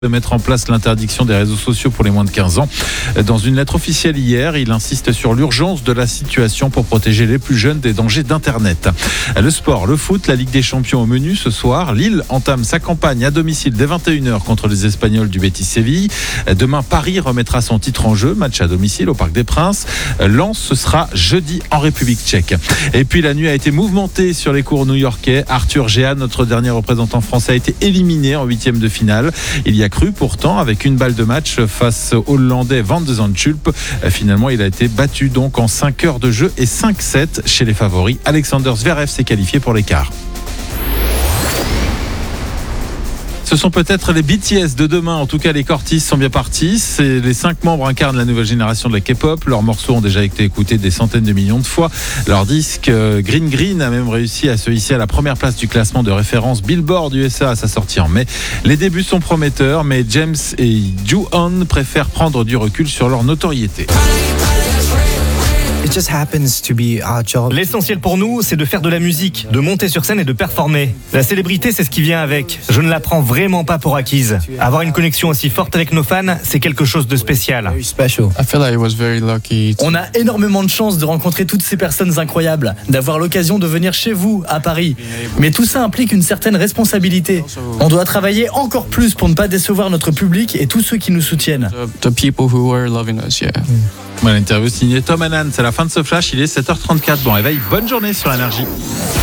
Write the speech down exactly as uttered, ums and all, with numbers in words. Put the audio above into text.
de mettre en place l'interdiction des réseaux sociaux pour les moins de quinze ans. Dans une lettre officielle hier, il insiste sur l'urgence de la situation pour protéger les plus jeunes des dangers d'Internet. Le sport, le foot, la Ligue des Champions au menu ce soir. Lille entame sa campagne à domicile dès vingt et une heures contre les Espagnols du Betis Séville. Demain, Paris remettra son titre en jeu, match à domicile au Parc des Princes. Lens, ce sera jeudi en République tchèque. Et puis la nuit a été mouvementée sur les cours new-yorkais. Arthur Géa, notre dernier représentant français, a été éliminé en huitième de finale. Il y a cru pourtant avec une balle de match face au Hollandais Van de Zandschulp. Finalement, il a été battu donc en cinq heures de jeu et cinq sept chez les favoris. Alexander Zverev s'est qualifié pour les quarts. Ce sont peut-être les B T S de demain. En tout cas, les Cortis sont bien partis. C'est les cinq membres incarnent la nouvelle génération de la K-pop. Leurs morceaux ont déjà été écoutés des centaines de millions de fois. Leur disque Green Green a même réussi à se hisser à la première place du classement de référence Billboard U S A à sa sortie en mai. Les débuts sont prometteurs, mais James et Ju-on préfèrent prendre du recul sur leur notoriété. It just happens to be our job. L'essentiel pour nous, c'est de faire de la musique, de monter sur scène et de performer. La célébrité, c'est ce qui vient avec. Je ne la prends vraiment pas pour acquise. Avoir une connexion aussi forte avec nos fans, c'est quelque chose de spécial. Very special. I feel like I was very lucky. On a énormément de chance de rencontrer toutes ces personnes incroyables, d'avoir l'occasion de venir chez vous, à Paris. Mais tout ça implique une certaine responsabilité. On doit travailler encore plus pour ne pas décevoir notre public et tous ceux qui nous soutiennent. The, the people who were loving us, yeah. Voilà, l'interview signée Tom Hannan. C'est la fin de ce flash. Il est sept heures trente-quatre. Bon réveil, bonne journée sur Énergie.